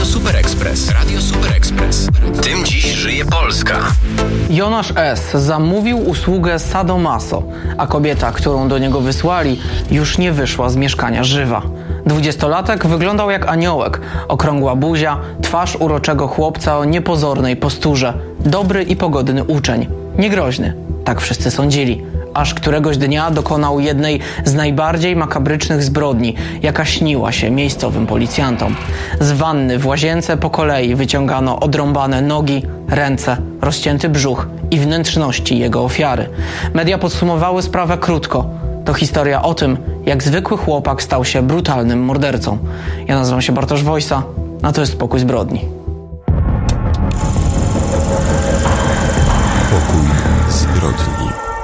Radio Super Express. Radio Super Express. Tym dziś żyje Polska. Jonasz S. zamówił usługę sadomaso, a kobieta, którą do niego wysłali, już nie wyszła z mieszkania żywa. 20-latek wyglądał jak aniołek. Okrągła buzia, twarz uroczego chłopca o niepozornej posturze. Dobry i pogodny uczeń. Niegroźny. Tak wszyscy sądzili. Aż któregoś dnia dokonał jednej z najbardziej makabrycznych zbrodni, jaka śniła się miejscowym policjantom. Z wanny w łazience po kolei wyciągano odrąbane nogi, ręce, rozcięty brzuch i wnętrzności jego ofiary. Media podsumowały sprawę krótko. To historia o tym, jak zwykły chłopak stał się brutalnym mordercą. Ja nazywam się Bartosz Wojsa, a to jest Pokój Zbrodni. Pokój Zbrodni.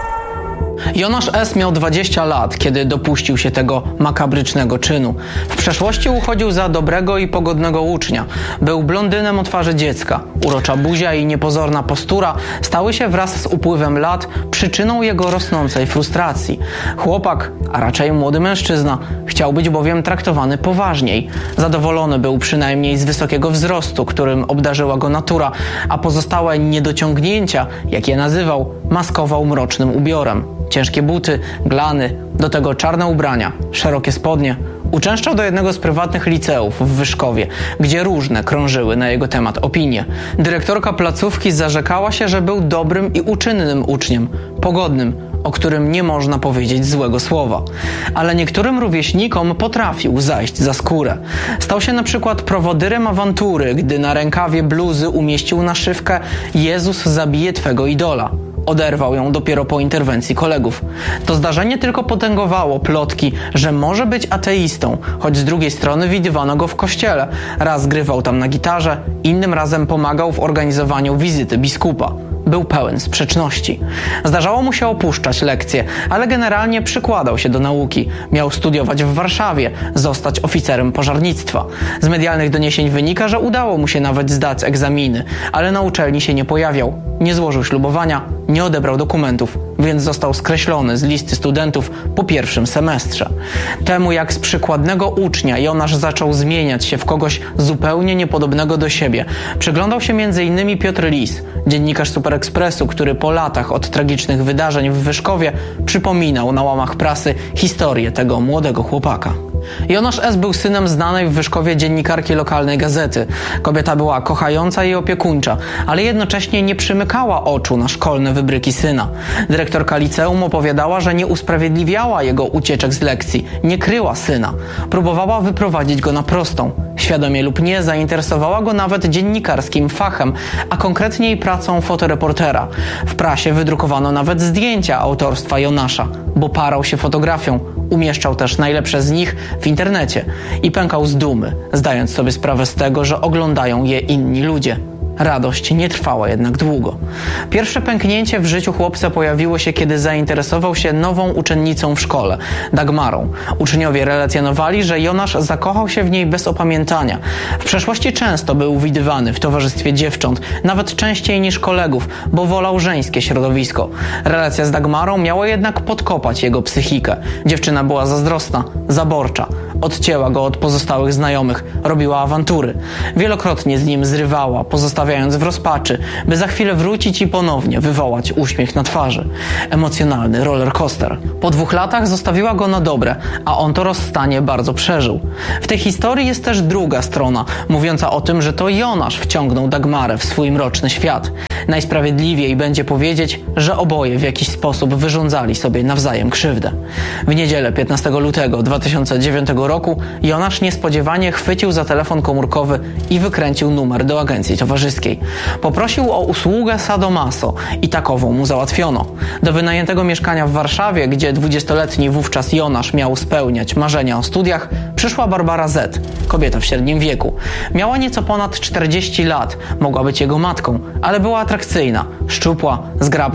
Jonasz S. miał 20 lat, kiedy dopuścił się tego makabrycznego czynu. W przeszłości uchodził za dobrego i pogodnego ucznia. Był blondynem o twarzy dziecka. Urocza buzia i niepozorna postura stały się wraz z upływem lat przyczyną jego rosnącej frustracji. Chłopak, a raczej młody mężczyzna, chciał być bowiem traktowany poważniej. Zadowolony był przynajmniej z wysokiego wzrostu, którym obdarzyła go natura, a pozostałe niedociągnięcia, jak je nazywał, maskował mrocznym ubiorem. Ciężkie buty, glany, do tego czarne ubrania, szerokie spodnie. Uczęszczał do jednego z prywatnych liceów w Wyszkowie, gdzie różne krążyły na jego temat opinie. Dyrektorka placówki zarzekała się, że był dobrym i uczynnym uczniem, pogodnym, o którym nie można powiedzieć złego słowa. Ale niektórym rówieśnikom potrafił zajść za skórę. Stał się na przykład prowodyrem awantury, gdy na rękawie bluzy umieścił naszywkę „Jezus zabije twego idola”. Oderwał ją dopiero po interwencji kolegów. To zdarzenie tylko potęgowało plotki, że może być ateistą, choć z drugiej strony widywano go w kościele. Raz grywał tam na gitarze, innym razem pomagał w organizowaniu wizyty biskupa. Był pełen sprzeczności. Zdarzało mu się opuszczać lekcje, ale generalnie przykładał się do nauki. Miał studiować w Warszawie, zostać oficerem pożarnictwa. Z medialnych doniesień wynika, że udało mu się nawet zdać egzaminy, ale na uczelni się nie pojawiał. Nie złożył ślubowania, nie odebrał dokumentów, więc został skreślony z listy studentów po pierwszym semestrze. Temu jak z przykładnego ucznia Jonasz zaczął zmieniać się w kogoś zupełnie niepodobnego do siebie. Przyglądał się m.in. Piotr Lis, dziennikarz Super Expressu, który po latach od tragicznych wydarzeń w Wyszkowie przypominał na łamach prasy historię tego młodego chłopaka. Jonasz S. był synem znanej w Wyszkowie dziennikarki lokalnej gazety. Kobieta była kochająca i opiekuńcza, ale jednocześnie nie przymykała oczu na szkolne wybryki syna. Dyrektorka liceum opowiadała, że nie usprawiedliwiała jego ucieczek z lekcji, nie kryła syna. Próbowała wyprowadzić go na prostą. Świadomie lub nie, zainteresowała go nawet dziennikarskim fachem, a konkretniej pracą fotoreportera. W prasie wydrukowano nawet zdjęcia autorstwa Jonasza, bo parał się fotografią. Umieszczał też najlepsze z nich w internecie i pękał z dumy, zdając sobie sprawę z tego, że oglądają je inni ludzie. Radość nie trwała jednak długo. Pierwsze pęknięcie w życiu chłopca pojawiło się, kiedy zainteresował się nową uczennicą w szkole, Dagmarą. Uczniowie relacjonowali, że Jonasz zakochał się w niej bez opamiętania. W przeszłości często był widywany w towarzystwie dziewcząt, nawet częściej niż kolegów, bo wolał żeńskie środowisko. Relacja z Dagmarą miała jednak podkopać jego psychikę. Dziewczyna była zazdrosna, zaborcza. Odcięła go od pozostałych znajomych, robiła awantury. Wielokrotnie z nim zrywała, pozostawiając w rozpaczy, by za chwilę wrócić i ponownie wywołać uśmiech na twarzy. Emocjonalny rollercoaster. Po 2 latach zostawiła go na dobre, a on to rozstanie bardzo przeżył. W tej historii jest też druga strona, mówiąca o tym, że to Jonasz wciągnął Dagmarę w swój mroczny świat. Najsprawiedliwiej będzie powiedzieć, że oboje w jakiś sposób wyrządzali sobie nawzajem krzywdę. W niedzielę 15 lutego 2009 roku Jonasz niespodziewanie chwycił za telefon komórkowy i wykręcił numer do agencji towarzyskiej. Poprosił o usługę sadomaso i takową mu załatwiono. Do wynajętego mieszkania w Warszawie, gdzie 20-letni wówczas Jonasz miał spełniać marzenia o studiach, przyszła Barbara Z., kobieta w średnim wieku. Miała nieco ponad 40 lat, mogła być jego matką, ale była atrakcyjna, szczupła, zgrabna.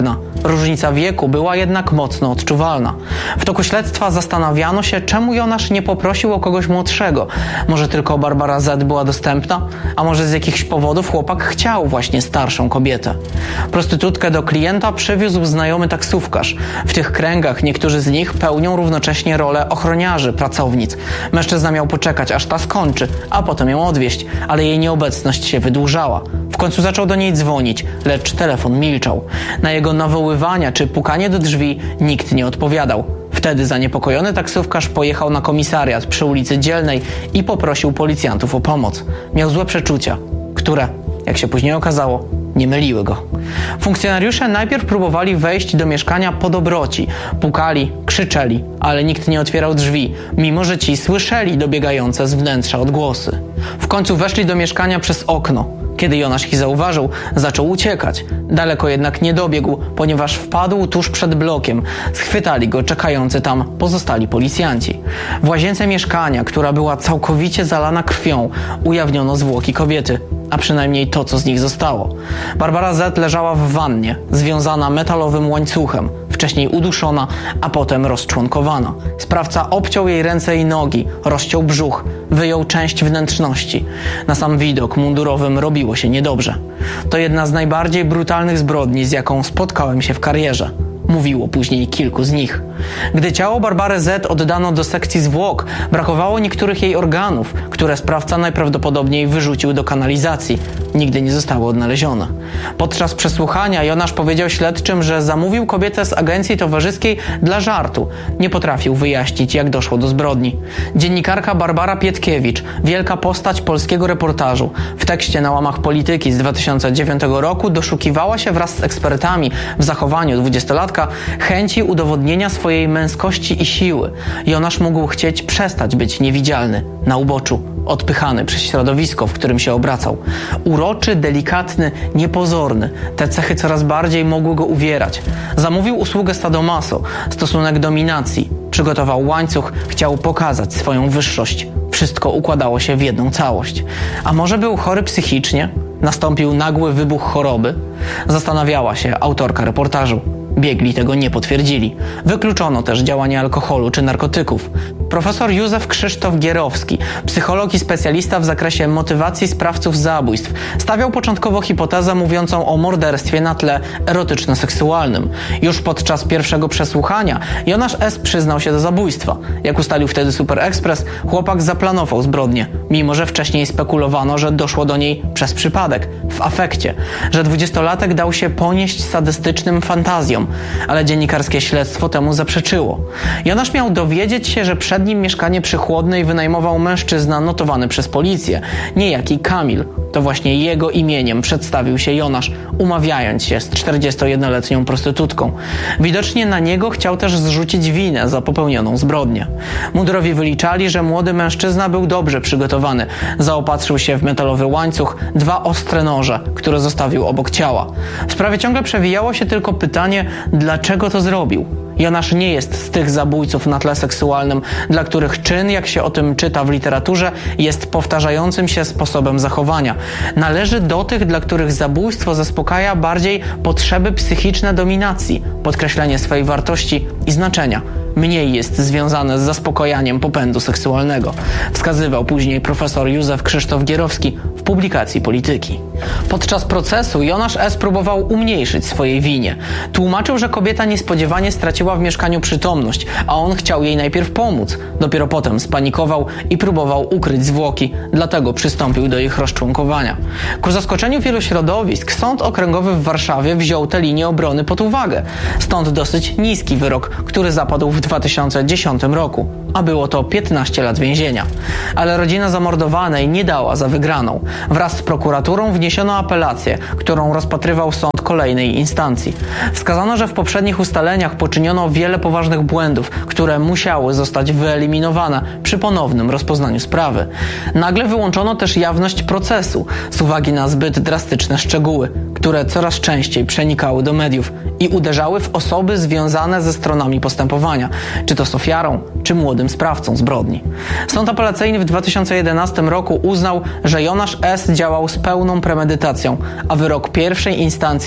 Różnica wieku była jednak mocno odczuwalna. W toku śledztwa zastanawiano się, czemu Jonasz nie poprosił o kogoś młodszego. Może tylko Barbara Z. była dostępna? A może z jakichś powodów chłopak chciał właśnie starszą kobietę? Prostytutkę do klienta przywiózł znajomy taksówkarz. W tych kręgach niektórzy z nich pełnią równocześnie rolę ochroniarzy, pracownic. Mężczyzna miał poczekać, aż ta skończy, a potem ją odwieźć, ale jej nieobecność się wydłużała. W końcu zaczął do niej dzwonić, lecz telefon milczał. Na jego nawoływania czy pukanie do drzwi nikt nie odpowiadał. Wtedy zaniepokojony taksówkarz pojechał na komisariat przy ulicy Dzielnej i poprosił policjantów o pomoc. Miał złe przeczucia, które, jak się później okazało, nie myliły go. Funkcjonariusze najpierw próbowali wejść do mieszkania po dobroci. Pukali, krzyczeli, ale nikt nie otwierał drzwi, mimo że ci słyszeli dobiegające z wnętrza odgłosy. W końcu weszli do mieszkania przez okno. Kiedy Jonasz ich zauważył, zaczął uciekać. Daleko jednak nie dobiegł, ponieważ wpadł tuż przed blokiem. Schwytali go czekający tam pozostali policjanci. W łazience mieszkania, która była całkowicie zalana krwią, ujawniono zwłoki kobiety, a przynajmniej to, co z nich zostało. Barbara Z. leżała w wannie, związana metalowym łańcuchem, wcześniej uduszona, a potem rozczłonkowana. Sprawca obciął jej ręce i nogi, rozciął brzuch, wyjął część wnętrzności. Na sam widok mundurowym robiło się niedobrze. To jedna z najbardziej brutalnych zbrodni, z jaką spotkałem się w karierze. Mówiło później kilku z nich. Gdy ciało Barbary Z. oddano do sekcji zwłok, brakowało niektórych jej organów, które sprawca najprawdopodobniej wyrzucił do kanalizacji. Nigdy nie zostały odnalezione. Podczas przesłuchania Jonasz powiedział śledczym, że zamówił kobietę z agencji towarzyskiej dla żartu. Nie potrafił wyjaśnić, jak doszło do zbrodni. Dziennikarka Barbara Pietkiewicz, wielka postać polskiego reportażu, w tekście na łamach Polityki z 2009 roku doszukiwała się wraz z ekspertami w zachowaniu 20-latka chęci udowodnienia swojej męskości i siły. Jonasz mógł chcieć przestać być niewidzialny, na uboczu, odpychany przez środowisko, w którym się obracał. Uroczy, delikatny, niepozorny. Te cechy coraz bardziej mogły go uwierać. Zamówił usługę sadomaso, stosunek dominacji. Przygotował łańcuch, chciał pokazać swoją wyższość. Wszystko układało się w jedną całość. A może był chory psychicznie? Nastąpił nagły wybuch choroby? Zastanawiała się autorka reportażu. Biegli tego nie potwierdzili. Wykluczono też działanie alkoholu czy narkotyków. Profesor Józef Krzysztof Gierowski, psycholog i specjalista w zakresie motywacji sprawców zabójstw, stawiał początkowo hipotezę mówiącą o morderstwie na tle erotyczno-seksualnym. Już podczas pierwszego przesłuchania Jonasz S. przyznał się do zabójstwa. Jak ustalił wtedy Super Express, chłopak zaplanował zbrodnię, mimo że wcześniej spekulowano, że doszło do niej przez przypadek, w afekcie, że 20-latek dał się ponieść sadystycznym fantazjom, ale dziennikarskie śledztwo temu zaprzeczyło. Jonasz miał dowiedzieć się, że przed nim mieszkanie przy Chłodnej wynajmował mężczyzna notowany przez policję, niejaki Kamil. To właśnie jego imieniem przedstawił się Jonasz, umawiając się z 41-letnią prostytutką. Widocznie na niego chciał też zrzucić winę za popełnioną zbrodnię. Mundurowi wyliczali, że młody mężczyzna był dobrze przygotowany. Zaopatrzył się w metalowy łańcuch, 2 ostre noże, które zostawił obok ciała. W sprawie ciągle przewijało się tylko pytanie, dlaczego to zrobił. Jonasz nie jest z tych zabójców na tle seksualnym, dla których czyn, jak się o tym czyta w literaturze, jest powtarzającym się sposobem zachowania. Należy do tych, dla których zabójstwo zaspokaja bardziej potrzeby psychiczne dominacji, podkreślenie swojej wartości i znaczenia. Mniej jest związane z zaspokajaniem popędu seksualnego, wskazywał później profesor Józef Krzysztof Gierowski w publikacji Polityki. Podczas procesu Jonasz S. próbował umniejszyć swojej winie. Tłumaczył, że kobieta niespodziewanie straciła w mieszkaniu przytomność, a on chciał jej najpierw pomóc. Dopiero potem spanikował i próbował ukryć zwłoki, dlatego przystąpił do ich rozczłonkowania. Ku zaskoczeniu wielu środowisk Sąd Okręgowy w Warszawie wziął tę linię obrony pod uwagę. Stąd dosyć niski wyrok, który zapadł w 2010 roku, a było to 15 lat więzienia. Ale rodzina zamordowanej nie dała za wygraną. Wraz z prokuraturą wniesiono apelację, którą rozpatrywał sąd kolejnej instancji. Wskazano, że w poprzednich ustaleniach poczyniono wiele poważnych błędów, które musiały zostać wyeliminowane przy ponownym rozpoznaniu sprawy. Nagle wyłączono też jawność procesu z uwagi na zbyt drastyczne szczegóły, które coraz częściej przenikały do mediów i uderzały w osoby związane ze stronami postępowania, czy to z ofiarą, czy młodym sprawcą zbrodni. Sąd apelacyjny w 2011 roku uznał, że Jonasz S. działał z pełną premedytacją, a wyrok pierwszej instancji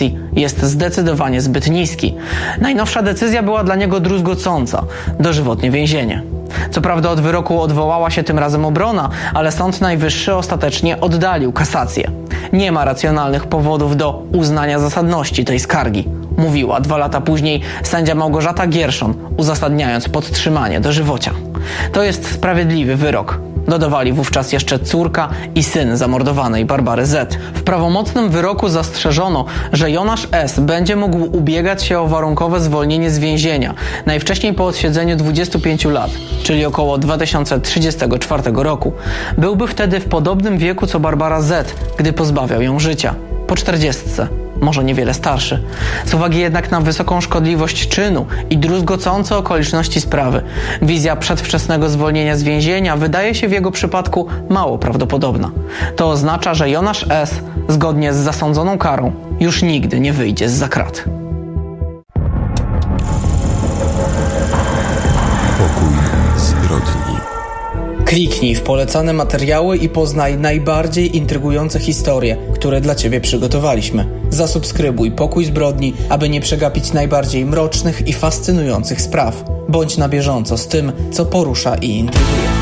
apelacji jest zdecydowanie zbyt niski. Najnowsza decyzja była dla niego druzgocąca – dożywotnie więzienie. Co prawda od wyroku odwołała się tym razem obrona, ale Sąd Najwyższy ostatecznie oddalił kasację. Nie ma racjonalnych powodów do uznania zasadności tej skargi, mówiła 2 lata później sędzia Małgorzata Gierszon, uzasadniając podtrzymanie dożywocia. To jest sprawiedliwy wyrok, dodawali wówczas jeszcze córka i syn zamordowanej Barbary Z. W prawomocnym wyroku zastrzeżono, że Jonasz S. będzie mógł ubiegać się o warunkowe zwolnienie z więzienia, najwcześniej po odsiedzeniu 25 lat, czyli około 2034 roku. Byłby wtedy w podobnym wieku co Barbara Z., gdy pozbawiał ją życia. Po 40, może niewiele starszy. Z uwagi jednak na wysoką szkodliwość czynu i druzgocące okoliczności sprawy, wizja przedwczesnego zwolnienia z więzienia wydaje się w jego przypadku mało prawdopodobna. To oznacza, że Jonasz S., zgodnie z zasądzoną karą, już nigdy nie wyjdzie zza krat. Pokój zbrodni. Kliknij w polecane materiały i poznaj najbardziej intrygujące historie, które dla Ciebie przygotowaliśmy. Zasubskrybuj Pokój Zbrodni, aby nie przegapić najbardziej mrocznych i fascynujących spraw. Bądź na bieżąco z tym, co porusza i intryguje.